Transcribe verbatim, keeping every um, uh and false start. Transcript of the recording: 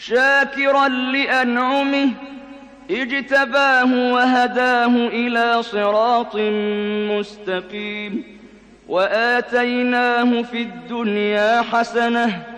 شاكرا لأنعمه اجتباه وهداه إلى صراط مستقيم. وآتيناه في الدنيا حسنة